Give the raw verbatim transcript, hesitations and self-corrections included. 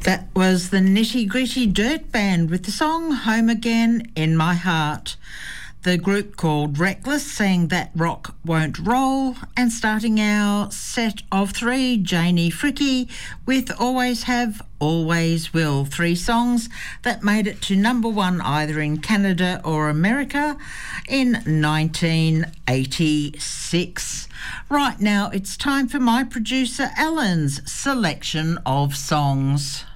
That was the Nitty Gritty Dirt Band with the song Home Again in My Heart. The group called Reckless sang That Rock Won't Roll, and starting our set of three, Janie Fricke with Always Have, Always Will. Three songs that made it to number one either in Canada or America in nineteen eighty-six. Right now it's time for my producer Ellen's selection of songs.